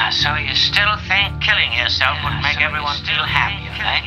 So you still think killing yourself would make everyone feel happier, eh?